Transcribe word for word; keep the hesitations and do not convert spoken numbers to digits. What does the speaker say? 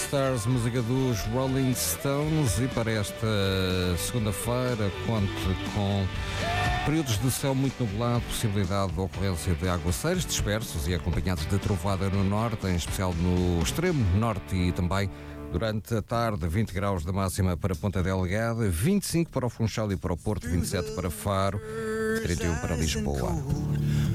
Stars, música dos Rolling Stones, e para esta segunda-feira conto com períodos de céu muito nublado, possibilidade de ocorrência de aguaceiros dispersos e acompanhados de trovoada no norte, em especial no extremo norte, e também durante a tarde vinte graus da máxima para Ponta Delgada, vinte e cinco para o Funchal e para o Porto, vinte e sete para Faro, trinta e um para Lisboa.